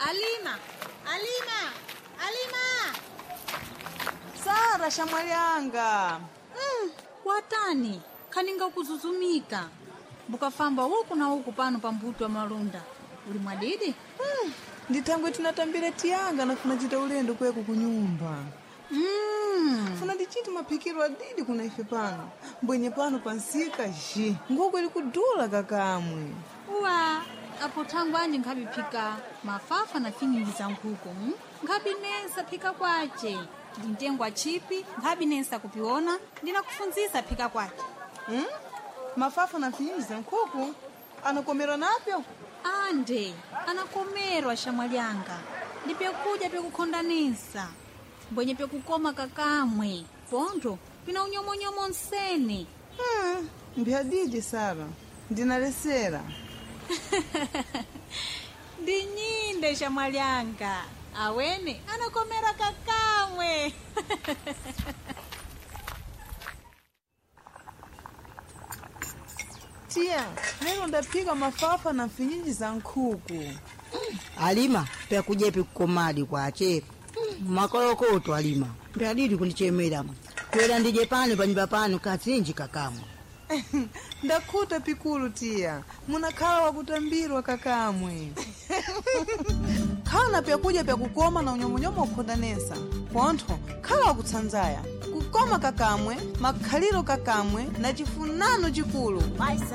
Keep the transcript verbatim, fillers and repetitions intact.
Alima, Alima, Alima. Sara shamwalianga. Mm, watani kaninga kuzuzumika bukafamba huku na huku pano pambuto wa malunda uli mwadidi. Mm, nditangwe tinatambira tiyanga na funachita ulendo kweku kunyumba. Mm. Funa ndichiti mapikiro adidi kuna ife pano. Mbwenye pano pansika ji. Nguko ili kudula kakamwe. Uwa, apo tangu anje ngabi pika mafafa na finyingi za nkuko. Hmm? Ngabi nensa pika kwache. Ndintengwa chipi, ngabi nensa kupiona, ndina kufunzisa pika kwache. Hmm? Mafafa na finyingi za nkuko? Anakomero napyo? Ande, anakomerwa shamwalianga. Ndipe kuja pe kukondanisa. Mbwenye pe kukoma kakamwe. Pondo, pina unyomonyomo nsene. Hmm, mbihadiji Sara. Ndinalesera. Ndinyinde shamwalianga. Awene, anakomera kakamwe. Tia, leo ndapika mafafa na finyinji za nkuku. Alima, pe kujepi kukomadi kwa chepe. Makolokoto Alima. Pe adidi kunichemera mwa. Kwela ndije pano panyumba pano katsinji kakamwe. Ndakuta pikulu tia. Munakala wakutambirwa kakamwe. Kana pya kuja pya kukoma na unyomonyomo ukondanesa. Ponto, kala wakutsanzaya. Kukoma kakamwe, makhaliro kakamwe, na chifunano chikulu.